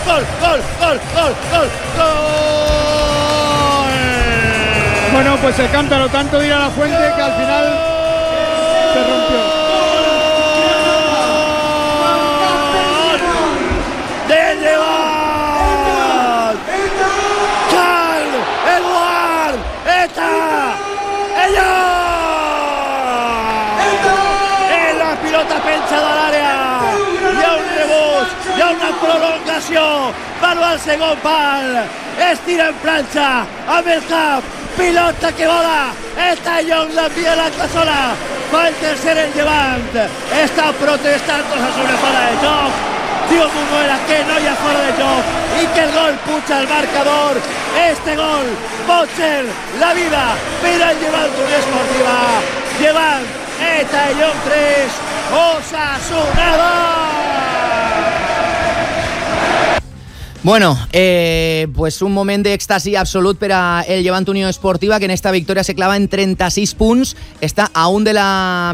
Bueno, pues el cántaro tanto de ir a la fuente que al final se rompió. ¡De Llevant! ¡Carl Eduard! ¡Eta! ¡Ella! ¡En la pilota penjada a l'àrea! Hi ha un rebús, hi ha una prolongació, Manu al segon pal, es tira en planxa amb el cap, pilota que vola, Eta Young l'envia a l'altra zona, fa el tercer en Llevant, està protestant Osasuna fora de joc, diu Munguera que no hi ha fora de joc i que el gol puja al marcador. Este gol pot ser la vida per al Llevant Unió Esportiva. Llevant, Eta Young 3, Osasuna 2. Bueno, pues un moment d'èxtasi absolut per a el Llevant Unió Esportiva, que en esta victòria se clava en 36 punts, està a un de la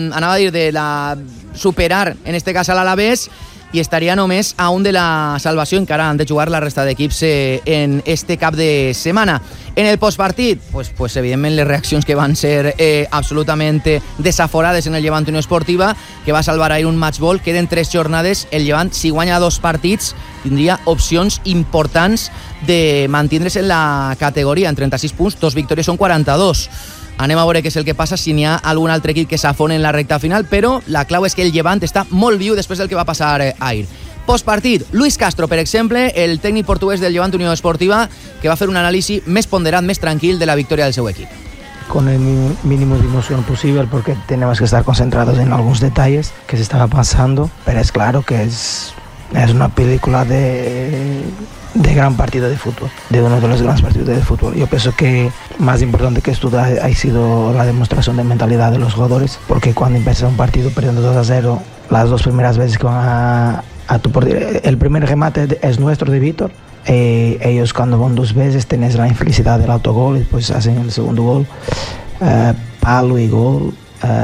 superar, en este cas a l'Alavés, i estaria només a un de la salvació. Encara han de jugar la resta d'equips en este cap de setmana. En el postpartit, pues evidentment les reaccions que van ser absolutament desaforades en el Llevant Unió Esportiva, que va salvar ahir un matchball. Queden 3 jornades, el Llevant, si guanya 2 partits, tindria opcions importants de mantindre's en la categoria. En 36 punts, 2 victòries són 42. Anem a veure què és el que passa, si n'hi ha algun altre equip que s'afona en la recta final, però la clau és que el Llevant està molt viu després del que va passar ahir. Postpartit, Luis Castro, per exemple, el tècnic portuguès del Llevant Unió Esportiva, que va fer un anàlisi més ponderat, més tranquil de la victòria del seu equip. Con el mínimo de emoción posible, porque tenemos que estar concentrados en algunos detalles que se estaba pasando, pero es claro que es una película de gran partido de fútbol, de uno de los grandes partidos de fútbol. Yo pienso que más importante que esto ha sido la demostración de mentalidad de los jugadores, porque cuando empieza un partido perdiendo 2-0, las 2 primeras veces que van a tu portería, el primer remate es nuestro de Víctor, ellos cuando van 2 veces tenés la infelicidad del autogol y pues hacen el segundo gol, palo y gol,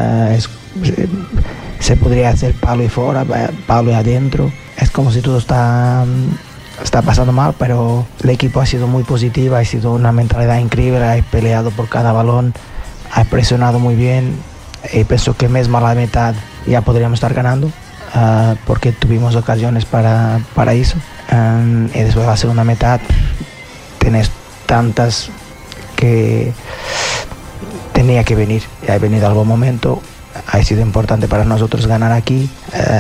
se podría hacer palo y fuera, palo y adentro. Es como si todo está pasando mal, pero el equipo ha sido muy positivo, ha sido una mentalidad increíble, ha peleado por cada balón, ha presionado muy bien y pienso que mismo a la mitad ya podríamos estar ganando, porque tuvimos ocasiones para eso, y después de la segunda mitad tenés tantas que tenía que venir, y ha venido algún momento. Ha sido importante para nosotros ganar aquí.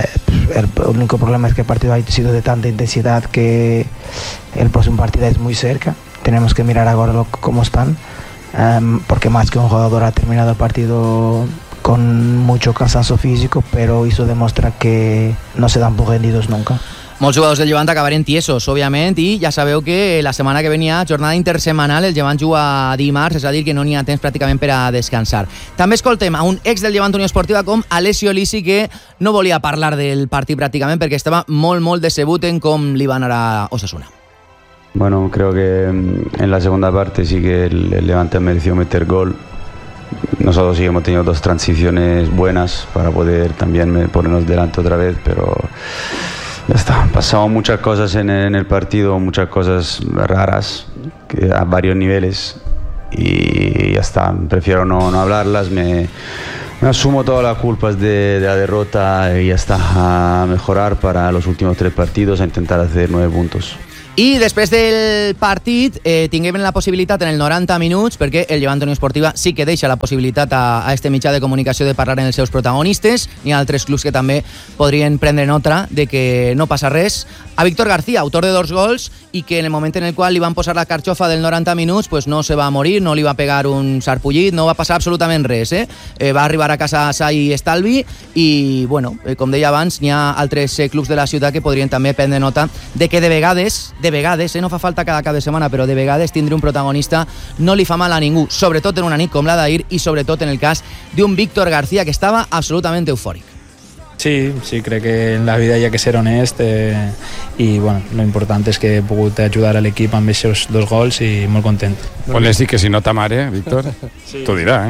El único problema es que el partido ha sido de tanta intensidad que el próximo partido es muy cerca. Tenemos que mirar ahora cómo están, porque más que un jugador ha terminado el partido con mucho cansancio físico, pero eso demuestra que no se dan por rendidos nunca. Molts jugadors del Llevant acabarem tiesos, òbviament, i ja sabeu que la setmana que venia, jornada intersemanal, el Llevant juga dimarts, és a dir, que no n'hi ha temps pràcticament per a descansar. També escoltem a un ex del Llevant Unió Esportiva com Alessio Lisi, que no volia parlar del partit pràcticament perquè estava molt decebut en com li va anar a Osasuna. Bueno, creo que en la segunda parte sí que el Levante ha merecido meter gol. Nosotros sí hemos tenido 2 transiciones buenas para poder también ponernos delante otra vez, pero ya está. Han pasado muchas cosas en el partido, muchas cosas raras a varios niveles y ya está. Prefiero no hablarlas, me asumo todas las culpas de la derrota y ya está, a mejorar para los últimos 3 partidos, a intentar hacer 9 puntos. I després del partit tinguem la possibilitat en el 90 minuts, perquè el Llevant Unió Esportiva sí que deixa la possibilitat a este mitjà de comunicació de parlar en els seus protagonistes. N'hi ha altres clubs que també podrien prendre nota de que no passa res. A Víctor García, autor de 2 gols, i que en el moment en el qual li van posar la carxofa del 90 minuts pues no se va morir, no li va pegar un sarpullit, no va passar absolutament res. Va arribar a casa sa i estalvi i, bueno, com deia abans, n'hi ha altres clubs de la ciutat que podrien també prendre nota de que de vegades, no fa falta cada cap de setmana, però de vegades tindre un protagonista no li fa mal a ningú, sobretot en una nit com la d'ahir i sobretot en el cas d'un Víctor García que estava absolutament eufòric. Sí, crec que en la vida hi ha que ser honest i bueno, lo important és que he pogut ajudar a l'equip amb aquests 2 gols i molt content. Pues les dic que si no ta mare, Víctor, sí. T'ho dirà,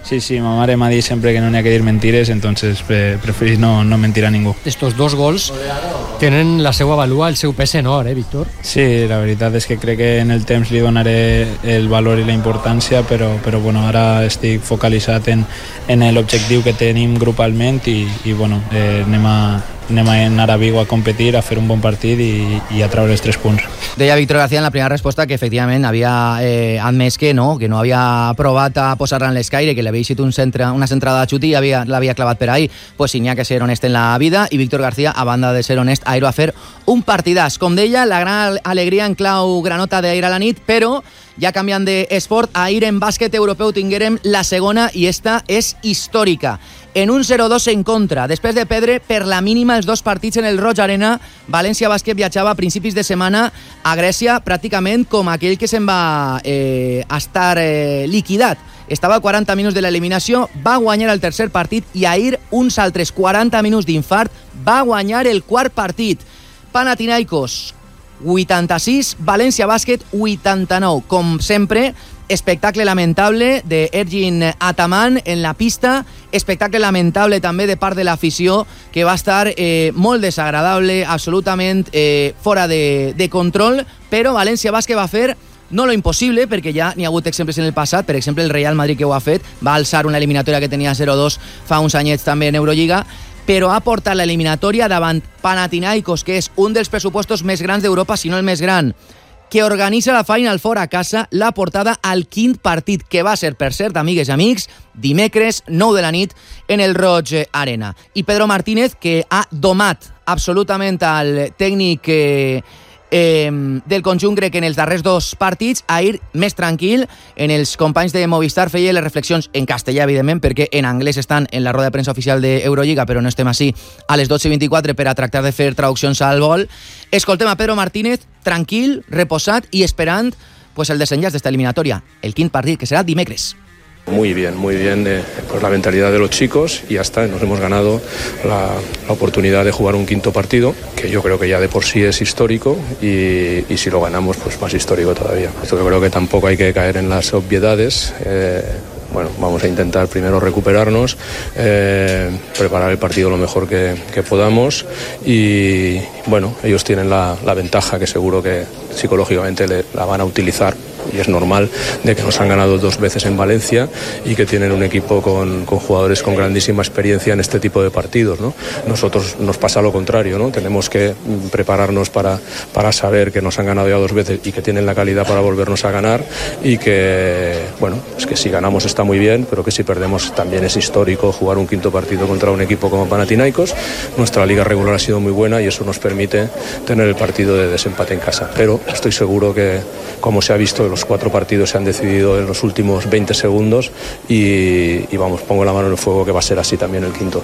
Sí, ma mare m'ha dit sempre que no n'hi ha que dir mentires, entonces preferís no mentir a ningú. Estos 2 gols tenen la seva valua, el seu pes en or, Víctor? Sí, la veritat és que crec que en el temps li donaré el valor i la importància, però bueno, ara estic focalitzat en l'objectiu que tenim grupalment i bueno, anem a anar a Vigo a competir, a fer un bon partit i a treure els 3 punts. Deia Víctor García en la primera resposta que efectivament havia admès que no havia provat a posar-la en l'escaire, que l'havia eixit una centrada de xut i l'havia clavat per ahí. Pues sí, n'hi ha que ser honest en la vida, i Víctor García, a banda de ser honest, ahir va fer un partidàs. Com deia, la gran alegria en clau granota d'ahir a la nit, però ja canviant d'esport, ahir en bàsquet europeu tinguérem la segona, i esta és històrica. En un 0-2 en contra, després de perdre per la mínima els 2 partits en el Roig Arena, València Bàsquet viatjava a principis de setmana a Grècia pràcticament com aquell que se'n va estar liquidat. Estava a 40 minuts de l'eliminació, va guanyar el tercer partit i ahir uns altres 40 minuts d'infart va guanyar el quart partit. Panathinaikos 86, València Bàsquet 89. Com sempre, espectacle lamentable de Ergin Ataman en la pista, espectacle lamentable també de part de l'afició, que va estar molt desagradable, absolutament fora de control, però València Bàsquet va fer no lo impossible, perquè ja n'hi ha hagut exemples en el passat. Per exemple, el Real Madrid, que ho ha fet, va alçar una eliminatòria que tenia 0-2 fa uns anyets també en Eurolliga, però ha portat l'eliminatòria davant Panathinaikos, que és un dels pressupostos més grans d'Europa, si no el més gran, que organitza la Final Four a casa, l'ha portada al quint partit, que va ser, per cert, amigues i amics, dimecres 9 de la nit en el Roig Arena. I Pedro Martínez, que ha domat absolutament al tècnic del conjunt grec en els darrers 2 partits, ahir més tranquil. En els companys de Movistar feia les reflexions en castellà, evidentment, perquè en anglès estan en la roda de premsa oficial d'Eurolliga, però no estem així a les 12:24 per a tractar de fer traduccions al vol. Escoltem a Pedro Martínez, tranquil, reposat i esperant pues el desenllaç d'esta eliminatòria, el quint partit, que serà dimecres. Muy bien, pues la mentalidad de los chicos, y ya está, nos hemos ganado la oportunidad de jugar un quinto partido, que yo creo que ya de por sí es histórico, y si lo ganamos, pues más histórico todavía. Esto yo creo que tampoco hay que caer en las obviedades. Bueno, vamos a intentar primero recuperarnos, preparar el partido lo mejor que podamos, y bueno, ellos tienen la ventaja que seguro que psicológicamente la van a utilizar, y es normal, de que nos han ganado 2 veces en Valencia y que tienen un equipo con jugadores con grandísima experiencia en este tipo de partidos, ¿no? Nosotros nos pasa lo contrario, ¿no? Tenemos que prepararnos para saber que nos han ganado ya 2 veces y que tienen la calidad para volvernos a ganar, y que, bueno, es que si ganamos está muy bien, pero que si perdemos también es histórico jugar un quinto partido contra un equipo como Panathinaikos. Nuestra liga regular ha sido muy buena y eso nos permite tener el partido de desempate en casa, pero estoy seguro que, como se ha visto, los 4 partidos se han decidido en los últimos 20 segundos y vamos, pongo la mano en el fuego que va a ser así también el quinto.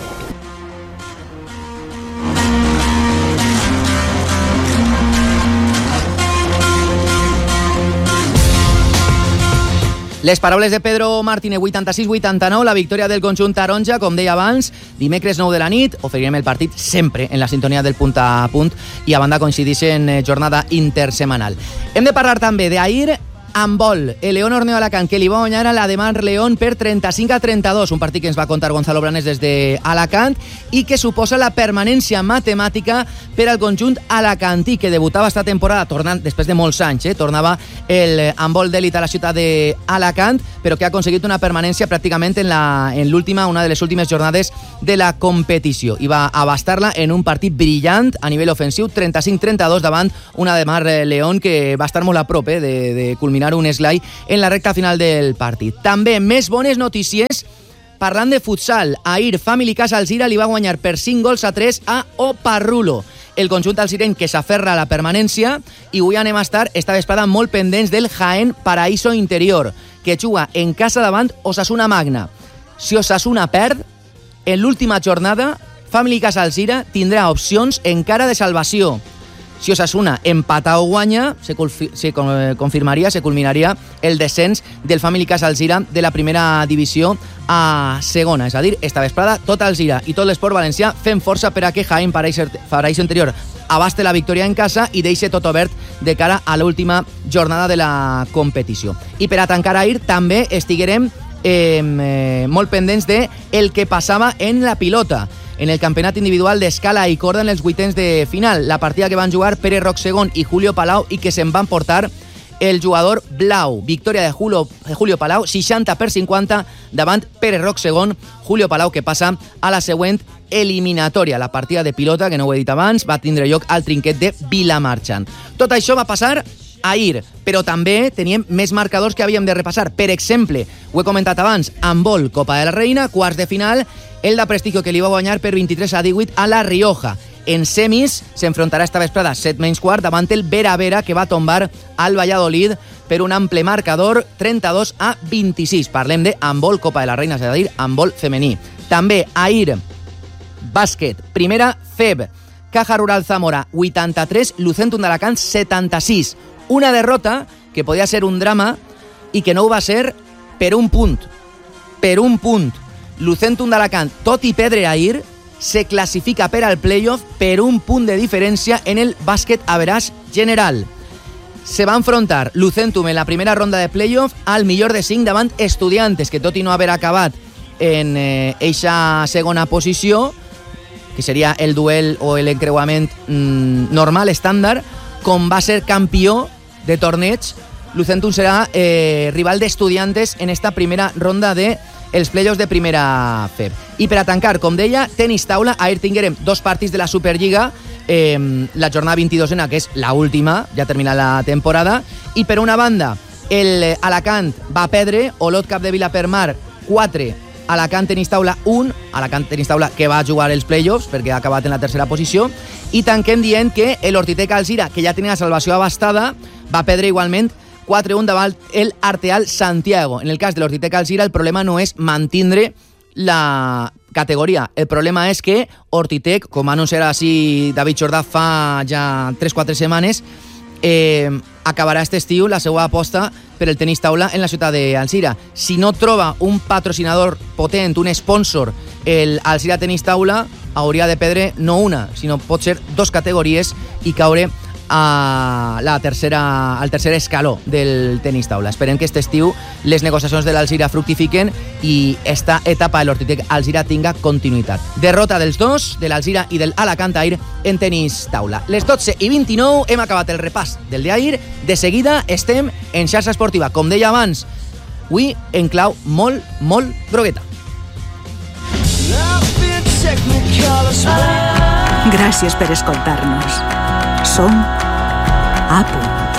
Les paraules de Pedro Martínez, 86-89, la victòria del conjunt taronja, com deia abans, dimecres 9 de la nit, oferirem el partit sempre en la sintonia del punt a punt, i a banda coincideix en jornada intersemanal. Hem de parlar també d'ahir handbol, el León Orneo Alacant, que li va guanyar a la de Mar León per 35-32, un partit que ens va contar Gonzalo Blanes des d'Alacant i que suposa la permanència matemàtica per al conjunt alacantí, que debutava esta temporada, tornant després de molts anys, tornava el handbol d'elit a la ciutat d'Alacant, però que ha aconseguit una permanència pràcticament en l'última, una de les últimes jornades de la competició, i va abastar-la en un partit brillant a nivell ofensiu, 35-32 davant una de Mar León que va estar molt a prop de culminar un esglai en la recta final del partit. També més bones notícies parlant de futsal. Ahir Family Casa Alzira li va guanyar per 5-3 a Oparrulo. El conjunt alzirenc que s'aferra a la permanència, i avui anem a estar esta vesprada molt pendents del Jaén Paraíso Interior, que juga en casa davant Osasuna Magna. Si Osasuna perd, en l'última jornada Family Casa Alzira tindrà opcions encara de salvació. Si Osasuna empata o guanya, se culminaria el descens del Family Casa Alzira de la primera divisió a segona. És a dir, esta vesprada tot Alzira i tot l'esport valencià fem força per a que Jaén Paraíso Interior abaste la victòria en casa i deixe tot obert de cara a l'última jornada de la competició. I per a tancar ahir també estiguerem molt pendents de el que passava en la pilota, en el campionat individual d'escala i corda en els vuitens de final, la partida que van jugar Pere Roc II i Julio Palau i que se'n van portar el jugador blau. Victòria de Julio Palau, 60-50 davant Pere Roc II. Julio Palau que passa a la següent eliminatòria. La partida de pilota, que no ho he dit abans, va tindre lloc al trinquet de Vilamarxant. Tot això va passar ahir, però també teníem més marcadors que havíem de repassar. Per exemple, ho he comentat abans, handbol, Copa de la Reina, quarts de final, el de Prestigio que li va guanyar per 23-18 a la Rioja. En semis s'enfrontarà esta vesprada 7:15 davant el Vera Vera, que va tombar al Valladolid per un ample marcador 32-26. Parlem de handbol, Copa de la Reina, és a dir, handbol femení. També ahir, bàsquet, primera FEB, Caja Rural Zamora 83, Lucentum d'Alacant 76. Una derrota que podia ser un drama i que no ho va ser per un punt. Per un punt. Lucentum d'Alacant, tot i perdre ahir, se classifica per al playoff per un punt de diferència en el bàsquet average general. Se va enfrontar Lucentum en la primera ronda de playoff al millor de 5 davant Estudiantes, que tot i no haver acabat en eixa segona posició, que seria el duel o l'encreuament normal, estàndard, com va ser campió de torneig, Lucentum serà rival d'Estudiantes en esta primera ronda de els playoffs de primera FEB. I per a tancar, com deia, tenis taula, ahir tinguérem 2 partits de la Superliga, la jornada 22ena, que és la última, ja termina la temporada, i per una banda, el Alacant va perdre, Olot Capdevila per Mar 4, Alacant tenis taula 1, Alacant tenis taula que va jugar els playoffs perquè ha acabat en la tercera posició, i tanquem dient que l'Hortitec Alzira, que ja tenia la salvació abastada, va perdre igualment 4-1 davant el Arteal Santiago. En el cas de l'Hortitec Alzira, el problema no és mantindre la categoria. El problema és que Hortitec, com anunciarà així David Jordà fa ja 3-4 setmanes, acabarà aquest estiu la seva aposta per el tenis taula en la ciutat d'Alzira. Si no troba un patrocinador potent, un sponsor, el Alzira Tenis Taula hauria de perdre no una, sinó pot ser 2 categories i caure al tercer escaló del tenis taula. Esperem que aquest estiu les negociacions de l'Alzira fructifiquen i esta etapa de l'Hortitec Alzira tinga continuïtat. Derrota dels dos, de l'Alzira i del Alacant ahir en tenis taula. Les 12:29 hem acabat el repàs del d'ahir. De seguida estem en xarxa esportiva, com deia abans, avui en clau molt, molt grogueta. Gràcies per escoltar-nos. Som A Punt.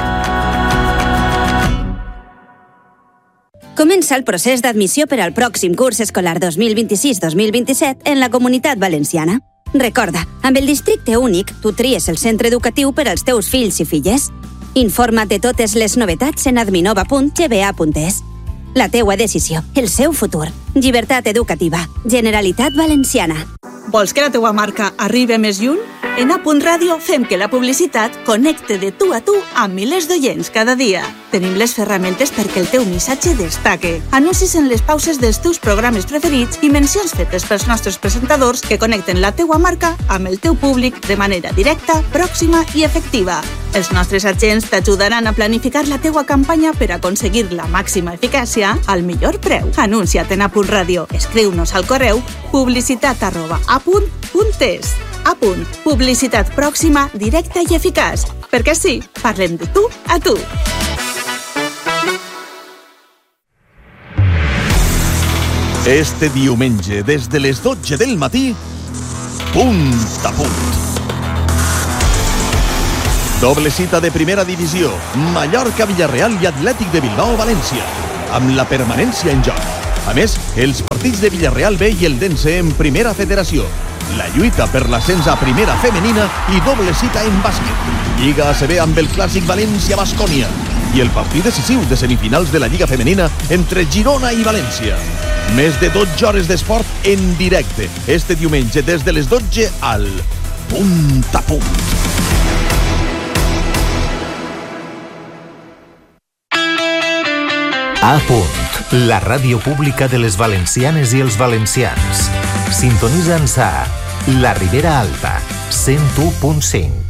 Comença el procés d'admissió per al pròxim curs escolar 2026-2027 en la Comunitat Valenciana. Recorda, amb el districte únic, tu tries el centre educatiu per als teus fills i filles. Informa't de totes les novetats en adminova.gba.es. La teua decisió, el seu futur. Llibertat educativa. Generalitat Valenciana. Vols que la teua marca arribi més lluny? En A Punt Ràdio fem que la publicitat connecte de tu a tu amb milers d'oients cada dia. Tenim les ferramentes perquè el teu missatge destaque. Anuncis en les pauses dels teus programes preferits i mencions fetes pels nostres presentadors que connecten la teua marca amb el teu públic de manera directa, pròxima i efectiva. Els nostres agents t'ajudaran a planificar la teua campanya per aconseguir la màxima eficàcia al millor preu. Anuncia't en A Punt Ràdio. Escriu-nos al correu publicitat@apunt.es. A Punt. Publicitat pròxima, directa i eficaç. Perquè sí, parlem de tu a tu. Este diumenge, des de les 12 del matí, Punt a Punt. Doble cita de primera divisió, Mallorca-Villarreal i Atlètic de Bilbao-València, amb la permanència en joc. A més, els partits de Villarreal B i el Dense en primera federació, la lluita per l'ascens a primera femenina i doble cita en bàsquet. Lliga ACB amb el clàssic València-Bascònia i el partit decisiu de semifinals de la Lliga Femenina entre Girona i València. Més de 12 hores d'esport en directe, este diumenge des de les 12 al Punt a Punt. A Punt, la ràdio pública de les valencianes i els valencians. Sintonitza'ns a La Ribera Alta, 101.5.